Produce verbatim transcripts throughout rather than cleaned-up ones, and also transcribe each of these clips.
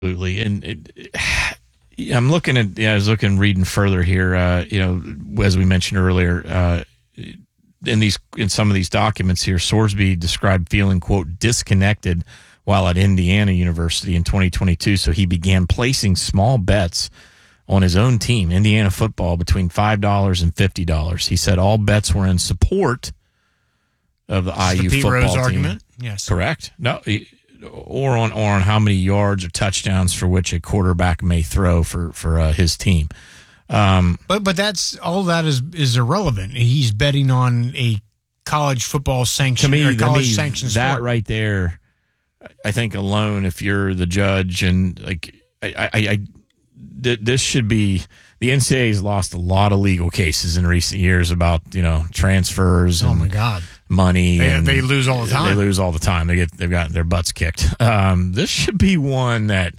Absolutely. And it, I'm looking at, yeah, I was looking, reading further here, uh, you know, as we mentioned earlier, uh, in these, in some of these documents here, Sorsby described feeling, quote, disconnected while at Indiana University in twenty twenty-two. So he began placing small bets on his own team, Indiana football, between five dollars and fifty dollars. He said all bets were in support of the I U the Pete football Rose team. Argument? Yes. Correct. No, or on or on how many yards or touchdowns for which a quarterback may throw for for uh, his team. Um, but but that's all that is is irrelevant. He's betting on a college football sanction to me, or college to me, sanctioned that sport. right there, I think alone, if you're the judge and like I, I, I th- this should be, the N C double A has lost a lot of legal cases in recent years about, you know, transfers. Oh and my God, money. They, and they lose all the time. They lose all the time. They get they've got their butts kicked. Um, this should be one that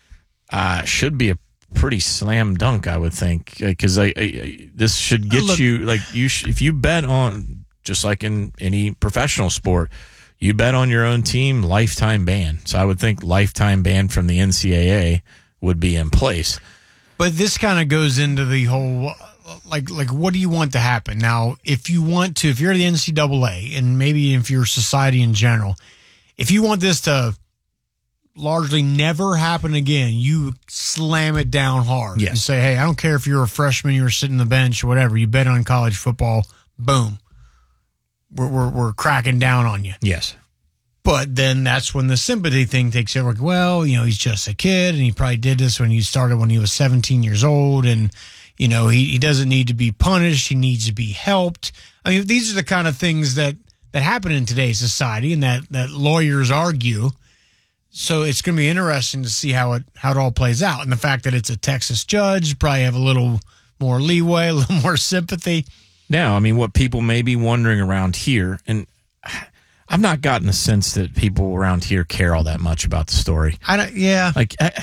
uh, should be a pretty slam dunk, I would think, because I, I, I this should get Look, you like you sh- if you bet on, just like in any professional sport, you bet on your own team, lifetime ban. So I would think lifetime ban from the N C double A would be in place. But this kind of goes into the whole, like, like what do you want to happen? Now, if you want to, if you're the N C double A, and maybe if you're society in general, if you want this to largely never happen again, you slam it down hard. Yes. You say, hey, I don't care if you're a freshman, you were sitting on the bench or whatever, you bet on college football, boom. We're, we're, we're cracking down on you. Yes. But then that's when the sympathy thing takes over. Like, well, you know, he's just a kid, and he probably did this when he started when he was seventeen years old, and, you know, he, he doesn't need to be punished. He needs to be helped. I mean, these are the kind of things that, that happen in today's society and that, that lawyers argue. So it's going to be interesting to see how it how it all plays out. And the fact that it's a Texas judge, probably have a little more leeway, a little more sympathy. Now, I mean, what people may be wondering around here, and I've not gotten the sense that people around here care all that much about the story. I don't, yeah. Like, I,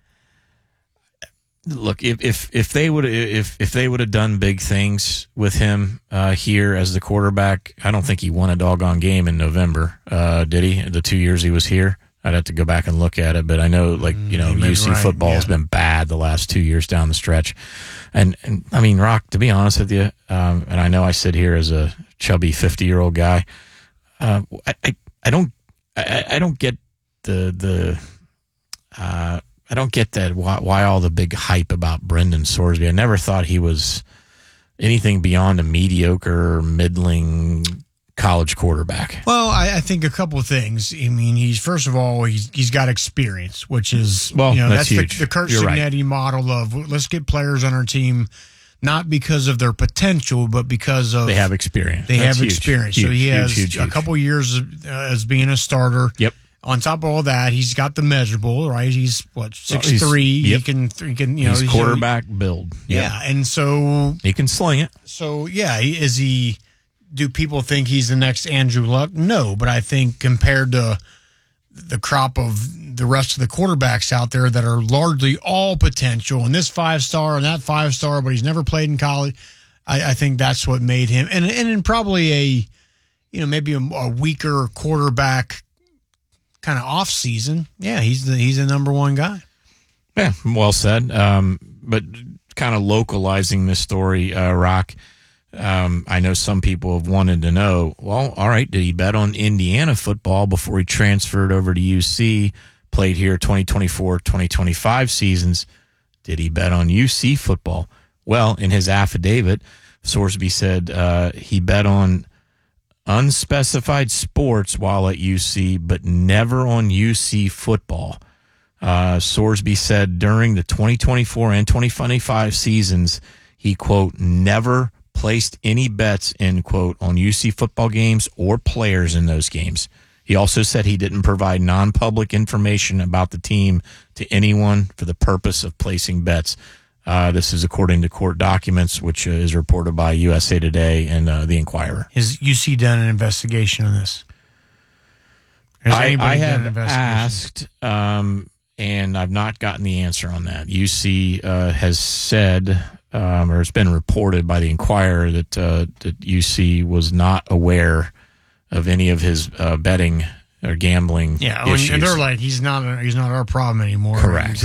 look, if if if they would if if they would have done big things with him uh, here as the quarterback, I don't think he won a doggone game in November, uh, did he? The two years he was here, I'd have to go back and look at it, but I know, like, you know, you U C right, football yeah. has been bad the last two years down the stretch, and and I mean, Rock, to be honest with you, um, and I know I sit here as a chubby fifty year old guy. Uh, I, I I don't I, I don't get the the uh, I don't get that why, why all the big hype about Brendan Sorsby. I never thought he was anything beyond a mediocre, middling college quarterback. Well, I, I think a couple of things. I mean, he's first of all he's he's got experience, which is Well, you know that's that's, huge. the, the Kurt You're right. Cignetti model of let's get players on our team. Not because of their potential, but because of They have experience. They That's have huge. experience. Huge, so he huge, has huge, a huge. couple years uh, as being a starter. Yep. On top of all that, he's got the measurable, right? He's what six he's- three. yep. He can he can you know He's he's- quarterback build. Yep. Yeah, and so He can sling it. so yeah, he- is he? Do people think he's the next Andrew Luck? No, but I think compared to the crop of the rest of the quarterbacks out there that are largely all potential, and this five star and that five star, but he's never played in college. I, I think that's what made him, and and in probably a, you know, maybe a, a weaker quarterback kind of off season. Yeah, he's the he's the number one guy. Yeah, well said. Um, but kind of localizing this story, uh, Rock. Um, I know some people have wanted to know, well, all right, did he bet on Indiana football before he transferred over to U C, played here twenty twenty-four, twenty twenty-five seasons? Did he bet on U C football? Well, in his affidavit, Sorsby said uh, he bet on unspecified sports while at U C, but never on U C football. Uh, Sorsby said during the twenty twenty-four and twenty twenty-five seasons, he, quote, never placed any bets, end quote, on U C football games or players in those games. He also said he didn't provide non-public information about the team to anyone for the purpose of placing bets. Uh, this is according to court documents, which uh, is reported by U S A Today and uh, The Inquirer. Has U C done an investigation on this? Has I, anybody I done an have investigation? asked, um, and I've not gotten the answer on that. U C uh, has said, um, or it's been reported by The Inquirer, that uh, that U C was not aware of any of his uh, betting or gambling Yeah, and- issues. and they're like, he's not, he's not our problem anymore. Correct.